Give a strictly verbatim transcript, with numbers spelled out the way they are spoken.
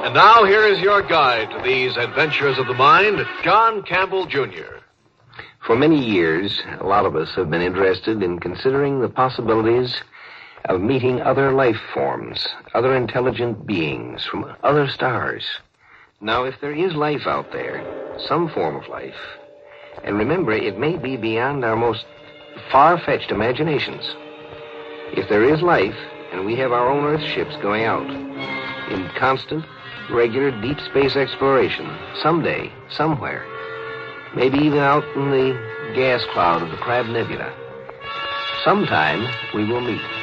And now here is your guide to these adventures of the mind, John Campbell, Junior For many years, a lot of us have been interested in considering the possibilities of meeting other life forms, other intelligent beings from other stars. Now, if there is life out there, some form of life, and remember, it may be beyond our most far-fetched imaginations. If there is life, and we have our own Earth ships going out in constant, regular deep space exploration, someday, somewhere, maybe even out in the gas cloud of the Crab Nebula, sometime we will meet.